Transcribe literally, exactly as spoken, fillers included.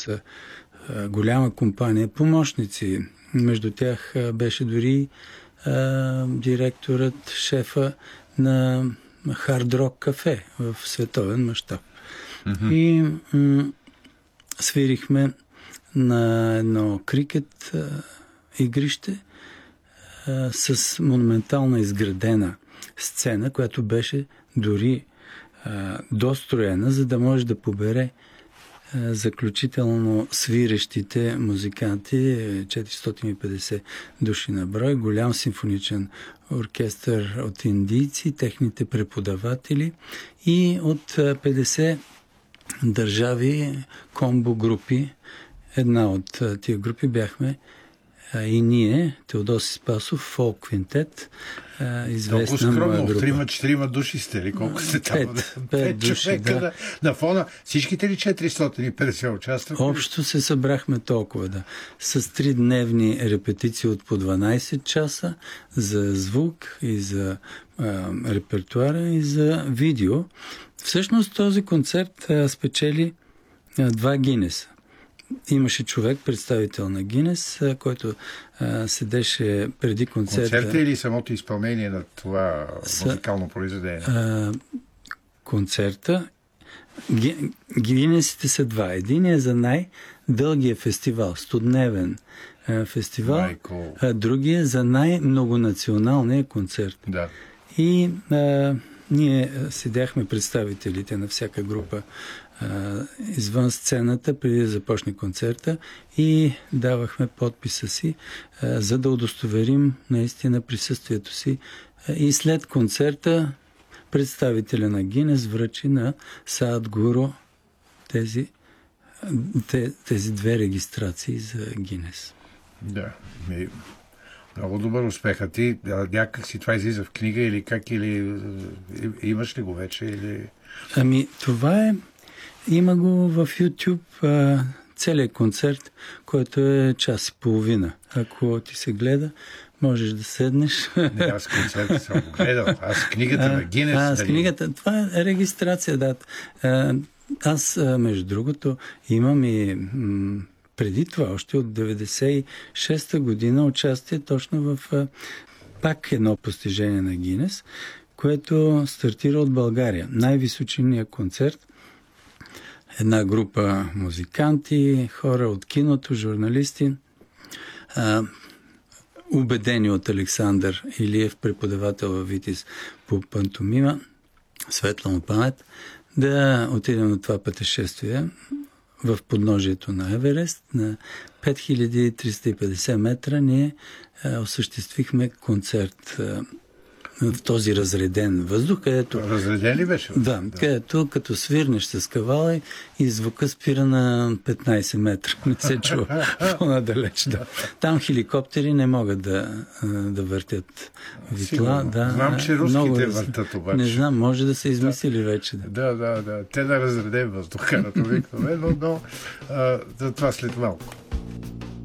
с а, голяма компания помощници. Между тях а, беше дори а, директорът, шефа на Хард Рок кафе в световен мащаб. Mm-hmm. И м- свирихме на едно крикет а, игрище а, с монументална изградена сцена, която беше дори а, достроена, за да може да побере а, заключително свирещите музиканти, четиристотин и петдесет души на брой, голям симфоничен оркестър от индийци, техните преподаватели и от петдесет държави комбо групи. Една от тия групи бяхме а, и ние, Теодоси Спасов, фолк квинтет, а, известна моя група. Трима-четирима души сте ли? Колко сте там? Пет, пет души, да. На, на фона всичките ли четиристотин и петдесет участваха? Общо се събрахме толкова, да. С три дневни репетиции от по дванайсет часа за звук и за а, репертуара и за видео. Всъщност този концерт а, спечели а, два Гинеса. Имаше човек, представител на Гинес, който а, седеше преди концерта. Концерта или самото изпълнение на това музикално произведение? А, концерта. Ги, Гинесите са два. Един е за най-дългия фестивал, стодневен а, фестивал, Майкъл. А другия е за най-многонационалния концерт. Да. И а, ние седяхме представителите на всяка група извън сцената, преди да започне концерта и давахме подписа си, за да удостоверим наистина присъствието си. И след концерта представителя на Гинес връчи на Саад Гуру тези, тези две регистрации за Гинес. Да, ми... Много добър успех. А ти някак си това излиза в книга или как? Или имаш ли го вече? Или... Ами, това е... Има го в YouTube а, целият концерт, който е час и половина. Ако ти се гледа, можеш да седнеш. Не, аз концерта съм го гледал. Аз книгата а, на Гинес. А, аз книгата. Това е регистрация, да. А, аз, а, между другото, имам и м- преди това, още от деветдесет и шеста година, участие точно в а, пак едно постижение на Гинес, което стартира от България. Най-височинният концерт. Една група музиканти, хора от киното, журналисти, а, убедени от Александър Илиев, преподавател във ВИТИС по пантомима, светла му памет, да отидем на това пътешествие в подножието на Еверест. На пет хиляди триста и петдесет метра ние а, осъществихме концерт а, в този разреден въздух, където... Разреден ли беше? Да, да, където като свирнеш с кавала и звука спира на петнайсет метра. Не се чува по-надалеч. Да. Там хеликоптери не могат да, да въртят витла. Да, знам, че руските много... въртат обаче. Не знам, може да се измислили да. вече. Да, да, да. да. Те на разреден въздух карат обикновено, но а, за това след малко.